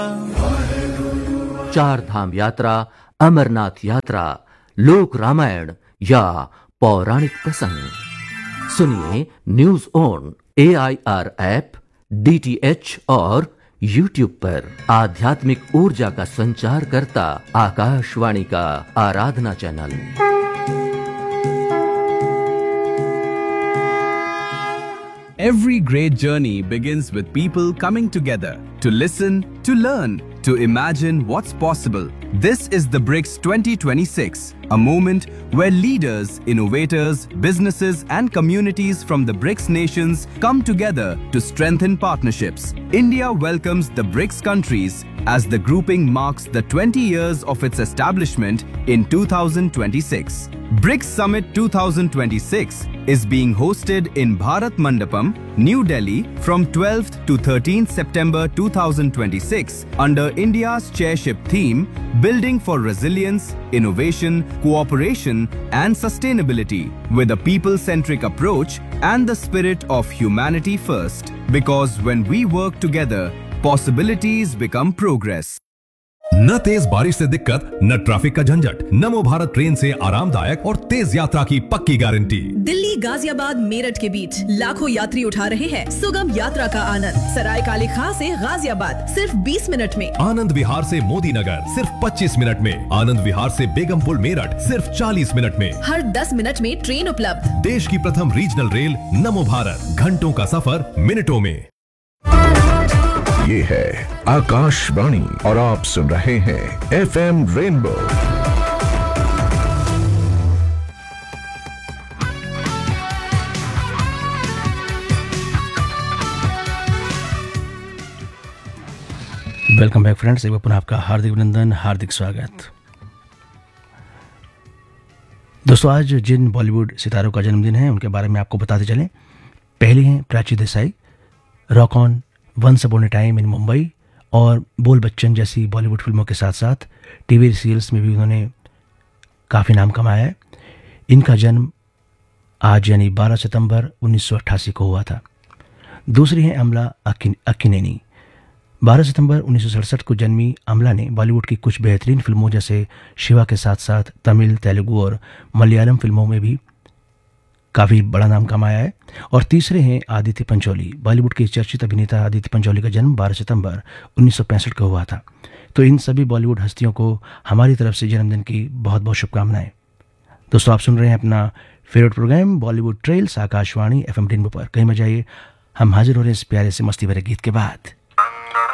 चार धाम यात्रा, अमरनाथ यात्रा, लोक रामायण या पौराणिक प्रसंग सुनिए news on AIR app, DTH और YouTube पर। आध्यात्मिक ऊर्जा का संचार करता आकाशवाणी का आराधना channel. Every great journey begins with people coming together to listen, to learn, to imagine what's possible. This is the BRICS 2026, a moment where leaders, innovators, businesses and communities from the BRICS nations come together to strengthen partnerships. India welcomes the BRICS countries as the grouping marks the 20 years of its establishment in 2026. BRICS Summit 2026 is being hosted in Bharat Mandapam, New Delhi from 12th to 13th September 2026 under India's chairship theme Building for Resilience, Innovation, Cooperation and Sustainability with a people-centric approach and the spirit of humanity first. Because when we work together, possibilities become progress. न तेज बारिश से दिक्कत, न traffic का झंझट। नमो Bharat train से आरामदायक और तेज यात्रा की पक्की गारंटी। दिल्ली, गाजियाबाद, मेरठ के बीच लाखों यात्री उठा रहे हैं सुगम यात्रा का आनंद। सराय काले खां से गाजियाबाद सिर्फ 20 मिनट में। आनंद विहार से मोदी नगर सिर्फ 25 मिनट में। आनंद विहार से बेगमपुर मेरठ सिर्फ 40 मिनट में। हर 10 मिनट में ट्रेन उपलब्ध। देश की प्रथम रीजनल रेल नमो भारत, घंटों का सफर मिनटों में। ये है आकाशवाणी और आप सुन रहे हैं FM rainbow. Welcome back friends, एक बार पुनः आपका हार्दिक अभिनंदन, हार्दिक स्वागत। दोस्तों, आज जिन बॉलीवुड सितारों का जन्मदिन है उनके बारे में आपको बताते चलें। पहली हैं Prachi Desai, rock on, once upon A time in Mumbai और बोल बच्चन जैसी बॉलीवुड फिल्मों के साथ साथ टीवी सीरियल्स में भी उन्होंने काफ़ी नाम कमाया है। इनका जन्म आज यानी 12 सितंबर 1988 को हुआ था। दूसरी हैं अमला अक्किनेनी। 12 सितंबर 1967 को जन्मी अमला ने बॉलीवुड की कुछ बेहतरीन फिल्मों जैसे शिवा के साथ साथ तमिल, तेलुगु और मलयालम फिल्मों में भी काफ़ी बड़ा नाम कमाया है। और तीसरे हैं आदित्य पंचोली। बॉलीवुड के चर्चित अभिनेता आदित्य पंचोली का जन्म 12 सितंबर 1965 को हुआ था। तो इन सभी बॉलीवुड हस्तियों को हमारी तरफ से जन्मदिन की बहुत बहुत शुभकामनाएं। दोस्तों, आप सुन रहे हैं अपना favourite programme Bollywood trails Akashvani FM rainbow पर। कहीं मत जाइए, हम हाजिर हो रहे हैं इस प्यारे से मस्ती भरे गीत के बाद।